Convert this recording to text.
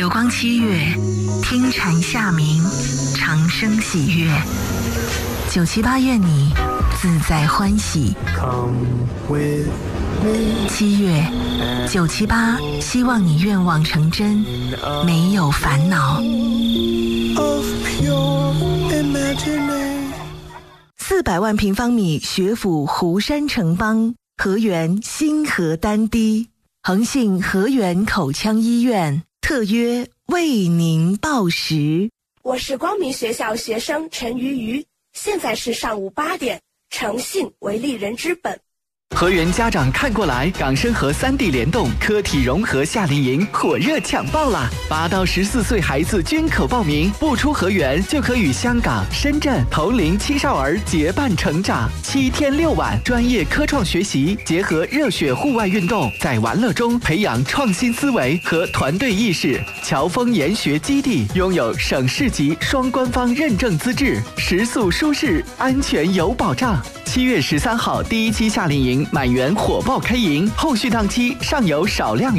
流光七月，听蝉夏鸣，长声喜悦。978愿你自在欢喜。7月，978希望你愿望成真，没有烦恼。400万平方米学府湖山城邦，河源新河丹堤，恒信河源口腔医院特约为您报时。 我是光明学校学生陈瑜瑜，现在是上午8点，诚信为利人之本。 河源家长看过来，港深河3地联动科体融合夏令营火热抢报啦！8到14岁孩子均可报名，不出河源就可与香港、深圳同龄青少儿结伴成长。7天6晚，专业科创学习，结合热血户外运动，在玩乐中培养创新思维和团队意识。侨丰研学基地拥有省市级双官方认证资质，食宿舒适，安全有保障。7月13号第1期夏令营满员火爆开营，后续档期尚有少量